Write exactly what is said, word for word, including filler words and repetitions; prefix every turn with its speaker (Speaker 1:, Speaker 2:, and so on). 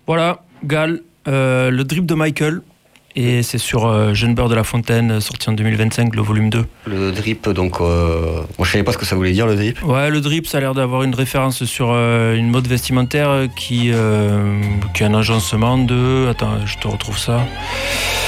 Speaker 1: Voilà, Gal, euh, le drip de Michael. Et c'est sur euh, Jeune Beurre de la Fontaine, sorti en deux mille vingt-cinq, le volume deux.
Speaker 2: Le drip, donc, euh, moi je savais pas ce que ça voulait dire, le drip.
Speaker 1: Ouais, le drip, ça a l'air d'avoir une référence sur euh, une mode vestimentaire qui, euh, qui est un agencement de... Attends, je te retrouve ça.